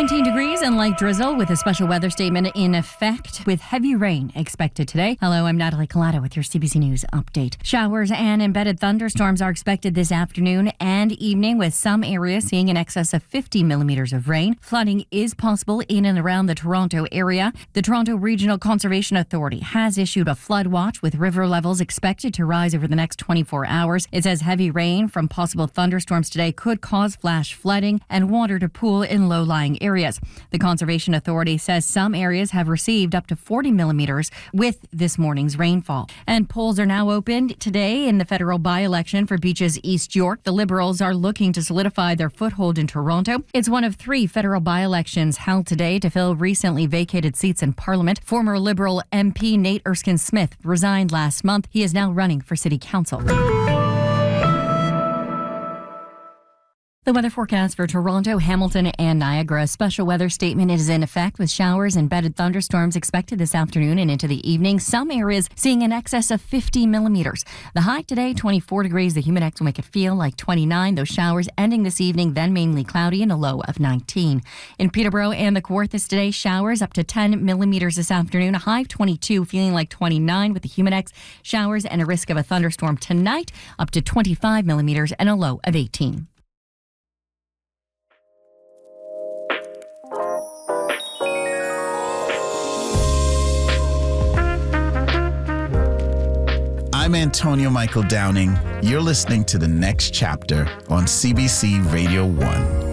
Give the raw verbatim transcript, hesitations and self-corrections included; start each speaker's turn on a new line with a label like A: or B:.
A: nineteen degrees and light drizzle with a special weather statement in effect with heavy rain expected today. Hello, I'm Natalie Collado with your C B C News update. Showers and embedded thunderstorms are expected this afternoon and evening, with some areas seeing in excess of fifty millimeters of rain. Flooding is possible in and around the Toronto area. The Toronto Regional Conservation Authority has issued a flood watch with river levels expected to rise over the next twenty-four hours. It says heavy rain from possible thunderstorms today could cause flash flooding and water to pool in low-lying areas. The Conservation Authority says some areas have received up to forty millimeters with this morning's rainfall. And polls are now opened today in the federal by-election for Beaches East York. The Liberals are looking to solidify their foothold in Toronto. It's one of three federal by-elections held today to fill recently vacated seats in Parliament. Former Liberal M P Nate Erskine-Smith resigned last month. He is now running for City Council. The weather forecast for Toronto, Hamilton, and Niagara. A special weather statement is in effect with showers and embedded thunderstorms expected this afternoon and into the evening. Some areas seeing in excess of fifty millimeters. The high today, twenty-four degrees. The humidex will make it feel like twenty-nine. Those showers ending this evening, then mainly cloudy and a low of nineteen. In Peterborough and the Kawarthas today, showers up to ten millimeters this afternoon. A high of twenty-two, feeling like twenty-nine with the humidex. Showers and a risk of a thunderstorm tonight, up to twenty-five millimeters and a low of eighteen.
B: I'm Antonio Michael Downing. You're listening to The Next Chapter on C B C Radio one.